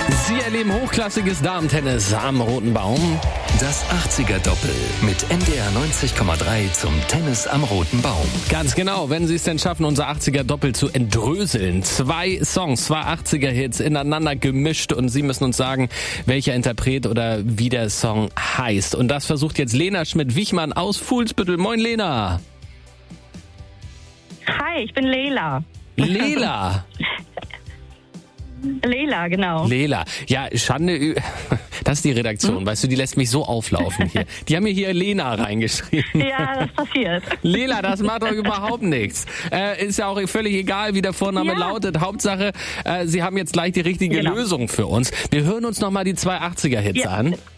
Sie erleben hochklassiges Damentennis am Roten Baum. Das 80er-Doppel mit NDR 90,3 zum Tennis am Roten Baum. Ganz genau, wenn Sie es denn schaffen, unser 80er-Doppel zu entdröseln. 2 Songs, 2 80er-Hits ineinander gemischt und Sie müssen uns sagen, welcher Interpret oder wie der Song heißt. Und das versucht jetzt Lena Schmidt-Wichmann aus Fuhlsbüttel. Moin Lena. Hi, ich bin Leila. Lela. Leila, genau. Lela. Ja, Schande, das ist die Redaktion, weißt du, die lässt mich so auflaufen hier. Die haben mir hier Lena reingeschrieben. Ja, das passiert. Lela, das macht doch überhaupt nichts. Ist ja auch völlig egal, wie der Vorname lautet. Hauptsache, Sie haben jetzt gleich die richtige Lösung für uns. Wir hören uns nochmal die 2 80er-Hits an.